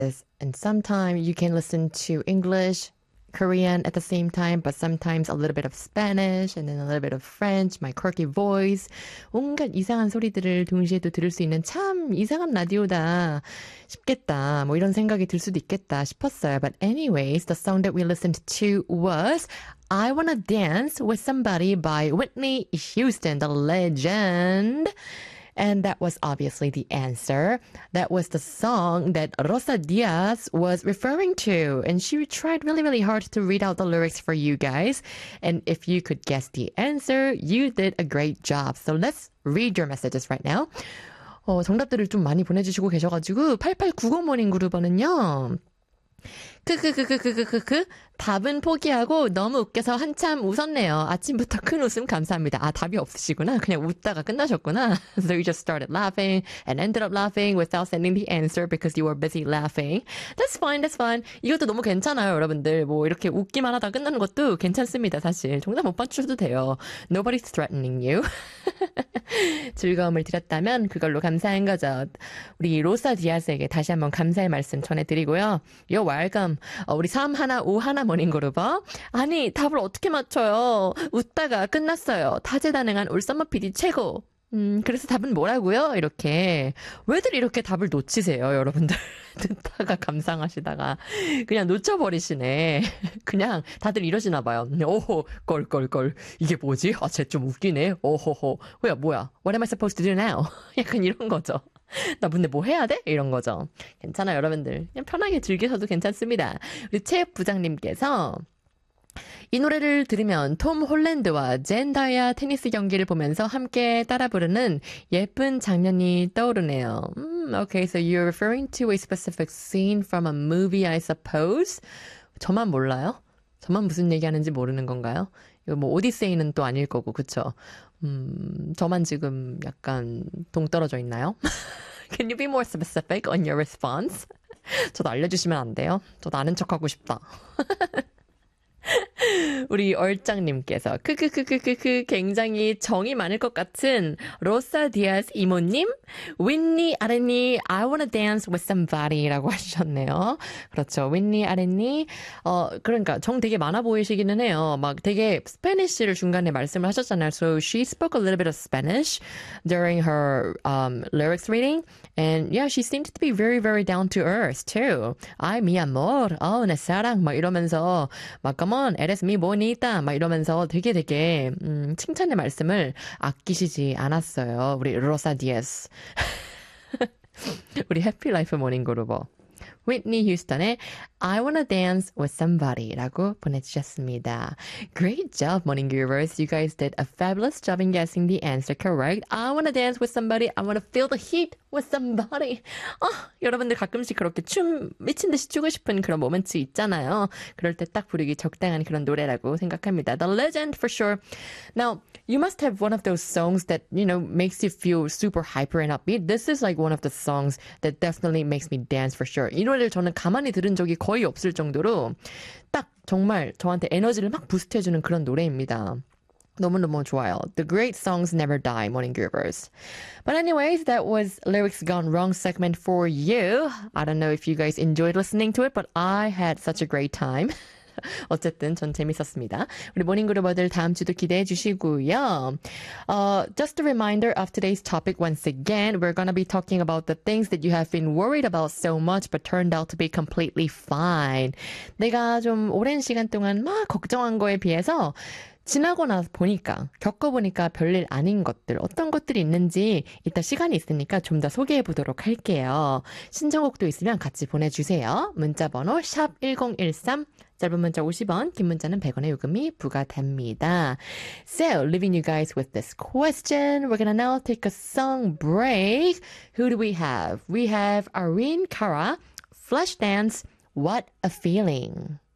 And sometimes you can listen to English, Korean at the same time, but sometimes a little bit of Spanish and then a little bit of French, my quirky voice. 온갖 이상한 소리들을 동시에 또 들을 수 있는 참 이상한 라디오다 싶겠다. 뭐 이런 생각이 들 수도 있겠다 싶었어요. But anyways, the song that we listened to was I Wanna Dance with Somebody by Whitney Houston, the legend. And that was obviously the answer. That was the song that Rosa Diaz was referring to. And she tried really, really hard to read out the lyrics for you guys. And if you could guess the answer, you did a great job. So let's read your messages right now. 정답들을 좀 많이 보내주시고 계셔가지고 8890 모닝그룹은요. 답은 포기하고 너무 웃겨서 한참 웃었네요. 아침부터 큰 웃음 감사합니다. 아, 답이 없으시구나. 그냥 웃다가 끝나셨구나. So you just started laughing and ended up laughing without sending the answer because you were busy laughing. That's fine, that's fine. 이것도 너무 괜찮아요, 여러분들. 뭐 이렇게 웃기만 하다 끝나는 것도 괜찮습니다, 사실. 정답 못 맞추셔도 돼요. Nobody's threatening you. 즐거움을 드렸다면 그걸로 감사한 거죠. 우리 로사 디아스에게 다시 한번 감사의 말씀 전해드리고요. You're welcome. 우리 3151 모닝그룹어. 아니, 답을 어떻게 맞춰요? 웃다가 끝났어요. 다재다능한 울썸머 PD 최고. 그래서 답은 뭐라고요? 이렇게. 왜들 이렇게 답을 놓치세요, 여러분들? 듣다가 감상하시다가 그냥 놓쳐버리시네. 그냥 다들 이러시나 봐요. 오호, 껄껄껄. 이게 뭐지? 아, 쟤 좀 웃기네. 오호호. 뭐야? What am I supposed to do now? 약간 이런 거죠. 나 근데 뭐 해야 돼? 이런 거죠. 괜찮아요, 여러분들. 그냥 편하게 즐기셔도 괜찮습니다. 우리 최 부장님께서 이 노래를 들으면 톰 홀랜드와 젠다야 테니스 경기를 보면서 함께 따라 부르는 예쁜 장면이 떠오르네요. Okay, so you're referring to a specific scene from a movie, I suppose? 저만 몰라요? 저만 무슨 얘기하는지 모르는 건가요? 이거 뭐 오디세이는 또 아닐 거고, 그쵸? 저만 지금 약간 동떨어져 있나요? Can you be more specific on your response? 저도 알려주시면 안 돼요? 저도 아는 척하고 싶다. 우리 얼짱님께서 굉장히 정이 많을 것 같은 로사 디아스 이모님, 윈니 아레니 I wanna dance with somebody라고 하셨네요. 그렇죠. 윈니 아레니 그러니까 정 되게 많아 보이시기는 해요. 막 되게 스페니쉬를 중간에 말씀을 하셨잖아요. So she spoke a little bit of Spanish during her lyrics reading, and yeah, she seemed to be very, very down to earth too. Ay, mi amor, 내 사랑 막 이러면서 막 come on, eres mi bonita 막 이러면서 되게 칭찬의 말씀을 아끼시지 않았어요. 우리 로사 디에스. 우리 해피라이프 모닝그룹어. Whitney Houston의 I Wanna Dance with Somebody라고 보내주셨습니다. Great job, Morning Givers. You guys did a fabulous job in guessing the answer correct. I wanna dance with somebody. I wanna feel the heat with somebody. 여러분들 가끔씩 그렇게 미친 듯이 추고 싶은 그런 모멘트 있잖아요. 그럴 때 딱 부르기 적당한 그런 노래라고 생각합니다. The legend for sure. Now, you must have one of those songs that, you know, makes you feel super hyper and upbeat. This is like one of the songs that definitely makes me dance for sure. 이 노래를 저는 가만히 들은 적이 거의 없을 정도로 딱 정말 저한테 에너지를 막 부스트해주는 그런 노래입니다. 너무너무 좋아요. The great songs never die, Morning Givers. But anyways, that was Lyrics Gone Wrong segment for you. I don't know if you guys enjoyed listening to it, but I had such a great time. 어쨌든 전 재밌었습니다. 우리 모닝그룹어들 다음 주도 기대해 주시고요. Just a reminder of today's topic once again. We're going to be talking about the things that you have been worried about so much but turned out to be completely fine. 내가 좀 오랜 시간 동안 막 걱정한 거에 비해서 지나고 나서 보니까, 겪어보니까 별일 아닌 것들, 어떤 것들이 있는지 이따 시간이 있으니까 좀 더 소개해 보도록 할게요. 신청곡도 있으면 같이 보내주세요. 문자번호 샵1013, 짧은 문자 50원, 긴 문자는 100원의 요금이 부과됩니다. So, leaving you guys with this question. We're gonna now take a song break. Who do we have? We have Irene Cara, Flashdance, What a Feeling.